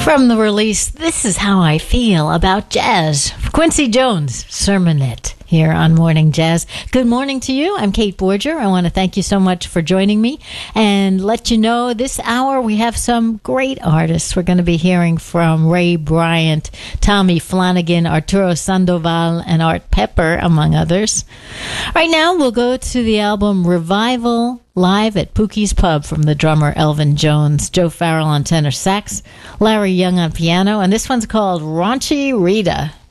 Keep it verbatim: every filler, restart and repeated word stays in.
From the release, This Is How I Feel About Jazz, Quincy Jones, Sermonette, here on Morning Jazz. Good morning to you. I'm Kate Borger. I want to thank you so much for joining me and let you know this hour we have some great artists. We're going to be hearing from Ray Bryant, Tommy Flanagan, Arturo Sandoval, and Art Pepper, among others. Right now, we'll go to the album Revival, live at Pookie's Pub from the drummer Elvin Jones, Joe Farrell on tenor sax, Larry Young on piano, and this one's called Raunchy Rita.